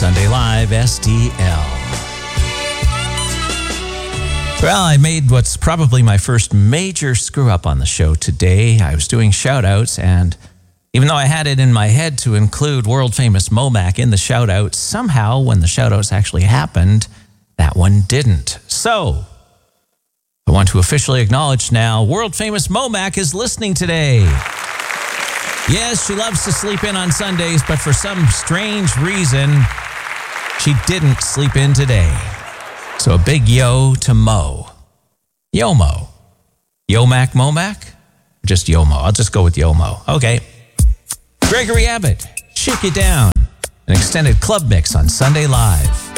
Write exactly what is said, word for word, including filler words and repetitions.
Sunday Live S D L. Well, I made what's probably my first major screw-up on the show today. I was doing shout-outs, and even though I had it in my head to include world-famous Momac in the shout-outs, somehow when the shout-outs actually happened, that one didn't. So, I want to officially acknowledge now, world-famous Momac is listening today. Yes, she loves to sleep in on Sundays, but for some strange reason, she didn't sleep in today. So a big yo to Mo. Yo Mo. Yo Mac Momac? Just Yo Mo. I'll just go with Yo Mo. Okay. Gregory Abbott, Shake It Down. An extended club mix on Sunday Live.